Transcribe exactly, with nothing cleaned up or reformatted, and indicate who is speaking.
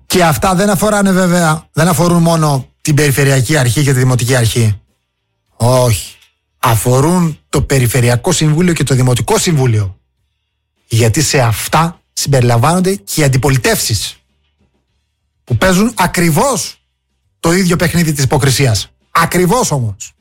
Speaker 1: Και αυτά δεν αφοράνε βέβαια, δεν αφορούν μόνο την Περιφερειακή Αρχή και τη Δημοτική Αρχή. Όχι. Αφορούν το Περιφερειακό Συμβούλιο και το Δημοτικό Συμβούλιο. Γιατί σε αυτά συμπεριλαμβάνονται και οι αντιπολιτεύσεις που παίζουν ακριβώς το ίδιο παιχνίδι της υποκρισίας. Ακριβώς όμως.